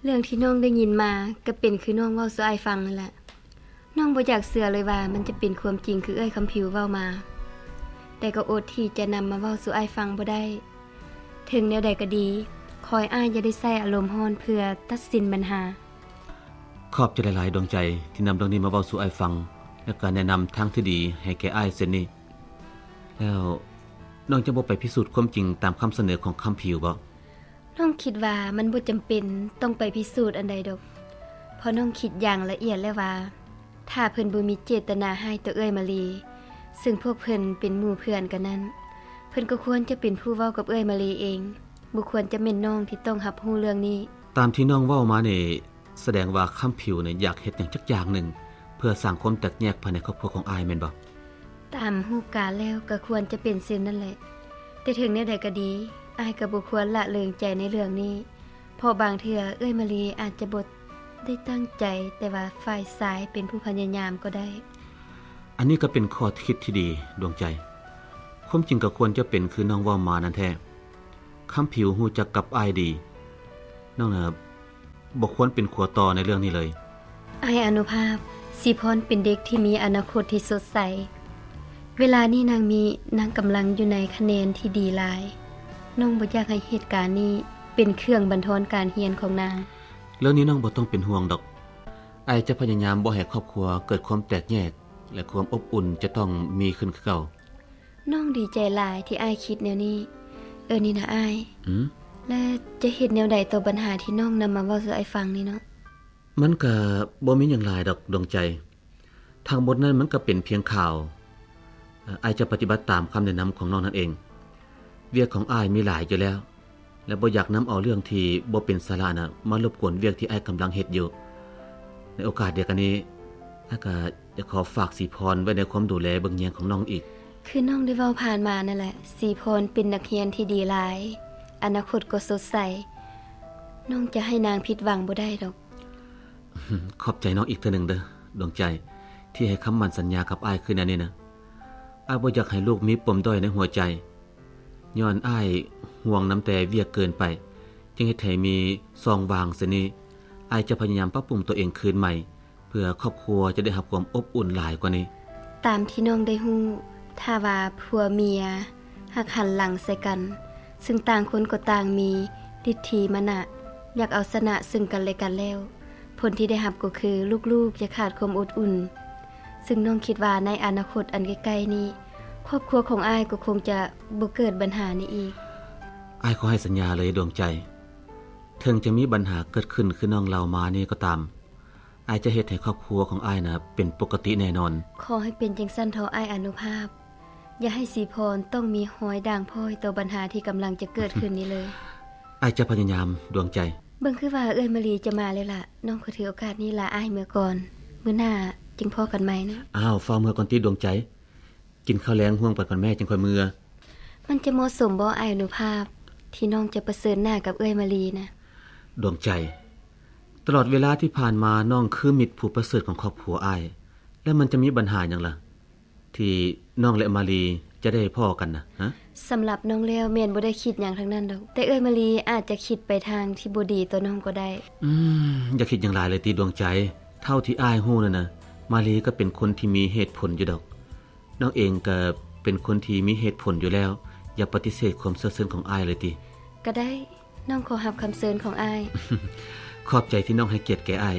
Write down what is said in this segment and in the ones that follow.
รื่องที่น้องได้ยินมาก็เป็นคือน้องเว้าสู่อ้ายฟังนั่นแหละน้องบ่อยากเชื่อเลยว่ามันจะเป็นความจริงคือเอ้ยคำผิวเว้ามาแต่ก็อดที่จะนำมาเว้าสู่อ้ายฟังบ่ได้ถึงแนวใดก็ดีขอให้อ้ายอย่าได้ใส่อารมณ์ร้อนเพื่อตัดสินปัญหาขอบใจหลายๆดวงใจที่นำเรื่องนี้มาเว้าสู่อ้ายฟังและการแนะนำทางที่ดีให้แก่อ้ายเช่นนี้แล้วน้องจะบ่ไปพิสูจน์ความจริงตามคำเสนอของคำผิวบ่น้องคิดว่ามันบ่จำเป็นต้องไปพิสูจน์อันใดดอกเพราะน้องคิดอย่างละเอียดแล้วว่าถ้าเพิ่นบ่มีเจตนาให้ตัวเอ้ยมาลีซึ่งพวกเพิ่นเป็นหมู่เพื่อนกันนั้นเพิ่นก็ควรจะเป็นผู้เว้ากับเอ้ยมาลีเองบ่ควรจะแม่นน้องที่ต้องรับรู้เรื่องนี้ตามที่น้องเว้ามานี่แสดงว่าคำผิวเนี่ยอยากเฮ็ดหยังจักอย่างหนึ่งเพื่อสร้างความแตกแยกภายในครอบครัวของอ้ายแม่นบ่ตามรูปการแล้วก็ควรจะเป็นเช่นนั้นแหละแต่ถึงแนวใดก็ดีอ้ายก็บ่ควรละเลยใจในเรื่องนี้เพราะบางเทื่อเอ้ยมาลีอาจจะบ่ได้ตั้งใจแต่ว่าฝ่ายซ้ายเป็นผู้พยายามก็ได้อันนี้ก็เป็นข้อคิดที่ดีดวงใจความจริงก็ควรจะเป็นคือน้องเว้ามานั่นแท้คำผิวฮู้จักกับอ้ายดีน้องน่ะบ่ควรเป็นขัวต่อในเรื่องนี้เลยอ้ายอนุภาพสิพรเป็นเด็กที่มีอนาคตที่สดใสเวลานี้นางกำลังอยู่ในคะแนนที่ดีหลายน้องบ่อยากให้เหตุการณ์นี้เป็นเครื่องบั่นทอนการเรียนของนางเรื่องนี้น้องบ่ต้องเป็นห่วงดอกอ้ายจะพยายามบ่ให้ครอบครัวเกิดความแตกแยกและความอบอุ่นจะต้องมีขึ้นคือเก่าน้องดีใจหลายที่อ้ายคิดแนวนี้นี่นะอ้ายและจะเฮ็ดแนวใดต่อปัญหาที่น้องนำมาเว้าสู่อ้ายฟังนี่เนาะมันก็บ่มีหยังหลายดอกดวงใจทั้งหมดนั้นมันก็เป็นเพียงข่าวอ้ายจะปฏิบัติตามคำแนะนำของน้องนั่นเองเวียกของอ้ายมีหลายอยู่แล้วและบ่อยากนำเอาเรื่องที่บ่เป็นสาระน่ะมารบกวนเวียกที่อ้ายกำลังเฮ็ดอยู่ในโอกาสเดียวกันนี้อ้ายก็จะขอฝากสีพรไว้ในความดูแลเบิ่งแยงของน้องอีกคือน้องได้เว้าผ่านมานั่นแหละสีพรเป็นนักเรียนที่ดีหลายอนาคตก็สดใสน้องจะให้นางผิดหวังบ่ได้ดอกขอบใจน้องอีกเทื่อนึงเด้อดวงใจที่ให้คำมั่นสัญญากับอ้ายคืนนั้นนี่นะอ้ายบ่อยากให้ลูกมีปมด้อยในหัวใจย้อนอ้ายห่วงน้ำแต่เวียกเกินไปจึงเฮ็ดให้มีซองวางซะนี้อ้ายจะพยายามปรับปรุงตัวเองคืนใหม่เพื่อครอบครัวจะได้รับความอบอุ่นหลายกว่านี้ตามที่น้องได้ฮู้ถ้าว่าผัวเมียหักหันหลังใส่กันซึ่งต่างคนก็ต่างมีทิฐิมานะอยากเอาชนะซึ่งกันและกันแล้วผลที่ได้รับก็คือลูกๆจะขาดความอบอุ่นซึ่งน้องคิดว่าในอนาคตอันใกล้ๆนี้ครอบครัวของอ้ายก็คงจะบ่เกิดปัญหานี้อีกอ้ายขอให้สัญญาเลยดวงใจถึงจะมีปัญหาเกิดขึ้นคือน้องเรามานี่ก็ตามอ้ายจะเฮ็ดให้ครอบครัวของอ้ายน่ะเป็นปกติแน่นอนขอให้เป็นจังซั่นเถาะอ้ายอนุภาพอย่าให้สีพรต้องมีหอยด่างพ้อยต่อปัญหาที่กำลังจะเกิดขึ้นนี้เลยอ้ายจะพยายามดวงใจเบิ่งคือว่าเอ้ยมะลีจะมาแล้วล่ะน้องขอถือโอกาสนี้ลาอ้ายเมื่อก่อนมื้อหน้าจึงพอกันใหม่นะอ้าวฟ้าเมื่อก่อนติดดวงใจกินข้าวแลงห่วงไปก่อนแม่จึงค่อยเมื่อมันจะเหมาะสมบ่อ้ายอนุภาพที่น้องจะประเสริญหน้ากับเอ้ยมะลีนะดวงใจตลอดเวลาที่ผ่านมาน้องคือมิตรผู้ประเสริฐของครอบครัวอ้ายแล้วมันจะมีปัญหาหยังล่ะที่น้องและมาลีจะได้พ้อกันนะฮะสำหรับน้องแล้วแม่นบ่ได้คิดหยังทั้งนั้นดอกแต่เอ้ยมะลีอาจจะคิดไปทางที่บ่ดีต่อน้องก็ได้อย่าคิดอย่างหลายเลยติดวงใจเท่าที่อ้ายฮู้นั่นน่ะมาลีก็เป็นคนที่มีเหตุผลอยู่ดอกน้องเองก็เป็นคนที่มีเหตุผลอยู่แล้วอย่าปฏิเสธความเสื่อของอ้ายเลยติก็ได้น้องขอรับคำเชิญของอ้ายขอบใจที่น้องให้เกียรติแก่อ้าย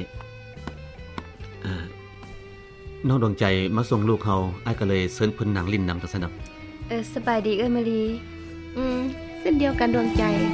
น้องดวงใจมาส่งลูกเฮาอ้ายก็เลยเชิญเพิ่นนั่งลิ้นนำจังซั่นน่ะสบายดีเอ้ยมะลีเส้นเดียวกันดวงใจ